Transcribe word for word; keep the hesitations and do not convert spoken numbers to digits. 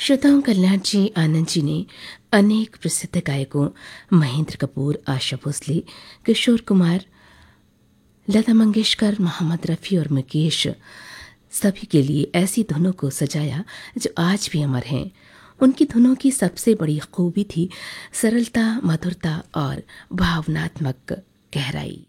श्रोताओं, कल्याण जी आनंद जी ने अनेक प्रसिद्ध गायकों महेंद्र कपूर, आशा भोसले, किशोर कुमार, लता मंगेशकर, मोहम्मद रफ़ी और मुकेश सभी के लिए ऐसी धुनों को सजाया जो आज भी अमर हैं। उनकी धुनों की सबसे बड़ी खूबी थी सरलता, मधुरता और भावनात्मक गहराई।